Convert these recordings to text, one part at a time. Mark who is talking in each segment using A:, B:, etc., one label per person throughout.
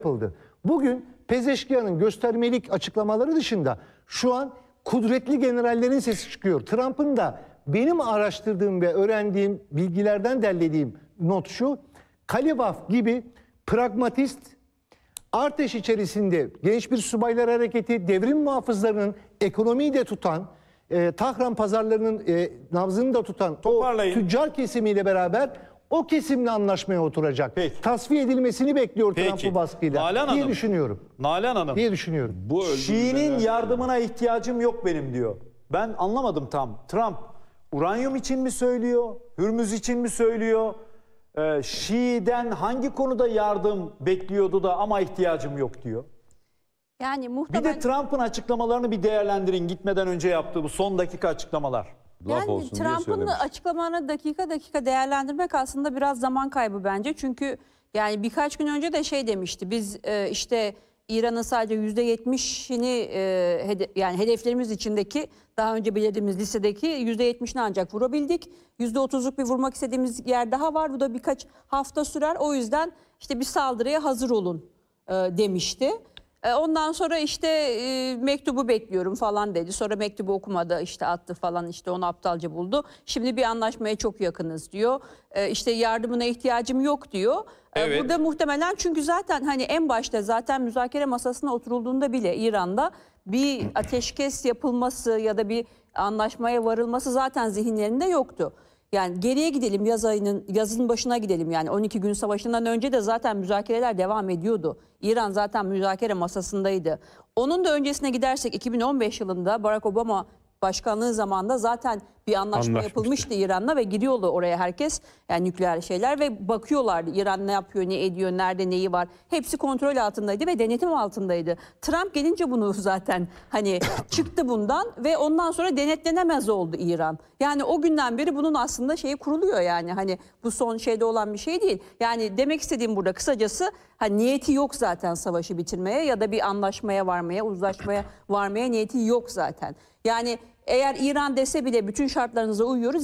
A: yapıldı. Bugün Pezeşkian'ın göstermelik açıklamaları dışında şu an kudretli generallerin sesi çıkıyor. Trump'ın da benim araştırdığım ve öğrendiğim bilgilerden derlediğim not şu: Kalibaf gibi pragmatist, Arteş içerisinde genç bir subaylar hareketi, devrim muhafızlarının ekonomiyi de tutan, Tahran pazarlarının nabzını da tutan o tüccar kesimiyle beraber o kesimle anlaşmaya oturacak.
B: Peki.
A: Tasfiye edilmesini bekliyor Trump bu baskıyla
B: Nalan
A: diye
B: Hanım,
A: düşünüyorum.
B: Nalan Hanım,
A: Diye düşünüyorum.
B: Şii'nin yardımına ihtiyacım yok benim diyor. Ben anlamadım tam. Trump uranyum için mi söylüyor? Hürmüz için mi söylüyor? Şii'den hangi konuda yardım bekliyordu da ama ihtiyacım yok diyor.
C: Yani
B: Bir
C: muhtemelen...
B: de Trump'ın açıklamalarını bir değerlendirin, gitmeden önce yaptığı bu son dakika açıklamalar.
C: Yani Trump'ın açıklamalarını dakika dakika değerlendirmek aslında biraz zaman kaybı bence. Çünkü yani birkaç gün önce de şey demişti. Biz işte İran'ın sadece %70'ini yani hedeflerimiz içindeki daha önce belirlediğimiz listedeki %70'ini ancak vurabildik. %30'luk bir vurmak istediğimiz yer daha var. Bu da birkaç hafta sürer. O yüzden işte bir saldırıya hazır olun demişti. Ondan sonra işte mektubu bekliyorum falan dedi. Sonra mektubu okumadı, işte attı falan, işte onu aptalca buldu. Şimdi bir anlaşmaya çok yakınız diyor. İşte yardımına ihtiyacım yok diyor.
B: Evet.
C: Burada muhtemelen, çünkü zaten hani en başta zaten müzakere masasına oturulduğunda bile İran'da bir ateşkes yapılması ya da bir anlaşmaya varılması zaten zihinlerinde yoktu. Yani geriye gidelim, yazın başına gidelim, yani 12 gün savaşından önce de zaten müzakereler devam ediyordu. İran zaten müzakere masasındaydı. Onun da öncesine gidersek 2015 yılında Barack Obama başkanlığı zamanında zaten bir anlaşma yapılmıştı İran'la ve gidiyordu oraya herkes, yani nükleer şeyler, ve bakıyorlardı İran ne yapıyor, ne ediyor, nerede neyi var. Hepsi kontrol altındaydı ve denetim altındaydı. Trump gelince bunu zaten hani çıktı bundan ve ondan sonra denetlenemez oldu İran. Yani o günden beri bunun aslında şeyi kuruluyor, yani hani bu son şeyde olan bir şey değil. Yani demek istediğim burada kısacası, hani niyeti yok zaten savaşı bitirmeye ya da bir anlaşmaya varmaya, uzlaşmaya varmaya niyeti yok zaten. Yani eğer İran dese bile bütün şartlarınıza uyuyoruz,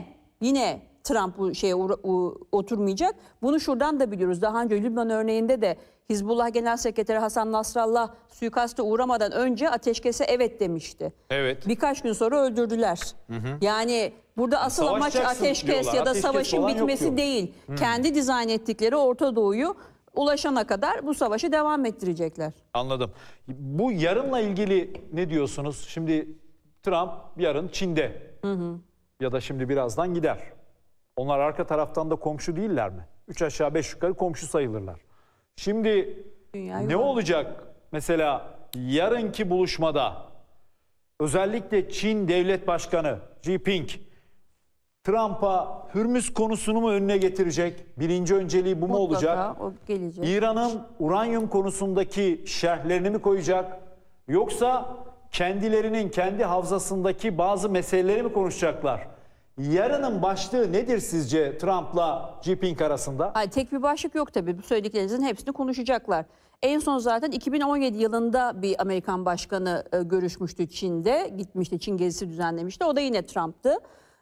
C: yine Trump bu şeye oturmayacak. Bunu şuradan da biliyoruz. Daha önce Lübnan örneğinde de Hizbullah Genel Sekreteri Hasan Nasrallah suikaste uğramadan önce ateşkese evet demişti.
B: Evet.
C: Birkaç gün sonra öldürdüler. Yani burada asıl amaç ateşkes
B: diyorlar.
C: ya da
B: Ateşkes
C: savaşın
B: falan
C: bitmesi
B: yok.
C: değil. Kendi dizayn ettikleri Orta Doğu'yu ulaşana kadar bu savaşı devam ettirecekler.
B: Anladım. Bu yarınla ilgili ne diyorsunuz? Şimdi Trump yarın Çin'de ya da şimdi birazdan gider. Onlar arka taraftan da komşu değiller mi? 3 aşağı 5 yukarı komşu sayılırlar. Şimdi ne olacak mesela yarınki buluşmada? Özellikle Çin Devlet Başkanı Xi Jinping Trump'a Hürmüz konusunu mu önüne getirecek? Birinci önceliği bu mu olacak?
C: O gelecek.
B: İran'ın uranyum konusundaki şerhlerini mi koyacak? Yoksa kendilerinin kendi havzasındaki bazı meseleleri mi konuşacaklar? Yarının başlığı nedir sizce Trump'la Xi Jinping arasında?
C: Hayır, tek bir başlık yok tabii. Bu söylediklerinizin hepsini konuşacaklar. En son zaten 2017 yılında bir Amerikan başkanı görüşmüştü Çin'de. Gitmişti, Çin gezisi düzenlemişti. O da yine Trump'tı.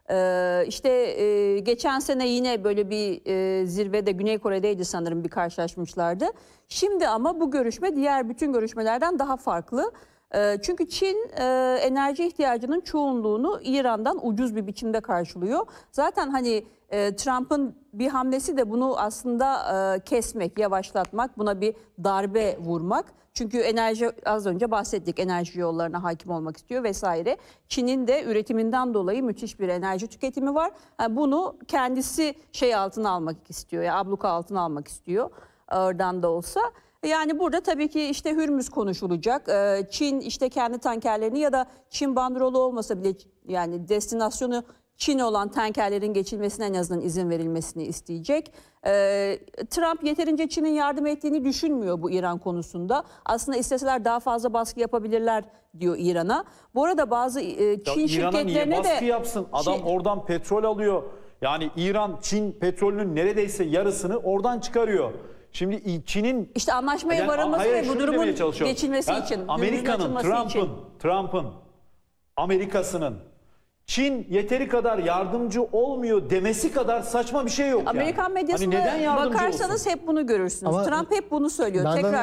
C: Geçen sene yine böyle bir zirvede Güney Kore'deydi sanırım, bir karşılaşmışlardı. Şimdi ama bu görüşme diğer bütün görüşmelerden daha farklı. Çünkü Çin enerji ihtiyacının çoğunluğunu İran'dan ucuz bir biçimde karşılıyor. Zaten hani Trump'ın bir hamlesi de bunu aslında kesmek, yavaşlatmak, buna bir darbe vurmak. Çünkü enerji, az önce bahsettik, enerji yollarına hakim olmak istiyor vesaire. Çin'in de üretiminden dolayı müthiş bir enerji tüketimi var. Yani bunu kendisi şey altına almak istiyor, yani abluka altına almak istiyor, oradan da olsa. Yani burada tabii ki işte Hürmüz konuşulacak. Çin işte kendi tankerlerini ya da Çin bandrolu olmasa bile, yani destinasyonu Çin olan tankerlerin geçilmesine en azından izin verilmesini isteyecek. Trump yeterince Çin'in yardım ettiğini düşünmüyor bu İran konusunda. Aslında isteseler daha fazla baskı yapabilirler diyor İran'a. Bu arada bazı Çin şirketlerine
B: niye baskı
C: de...
B: yapsın? Adam oradan petrol alıyor. Yani İran, Çin petrolünün neredeyse yarısını oradan çıkarıyor. Şimdi Çin'in
C: işte anlaşmaya varılması ve bu durumun geçilmesi için,
B: Amerika'nın, Trump'ın, Amerika'sının Çin yeteri kadar yardımcı olmuyor demesi kadar saçma bir şey yok.
C: Amerikan
B: yani.
C: medyasına
B: hani neden yardımcı
C: bakarsanız
B: olsun?
C: hep bunu görürsünüz.
A: Ama
C: Trump hep bunu söylüyor.
A: ben
C: Tekrar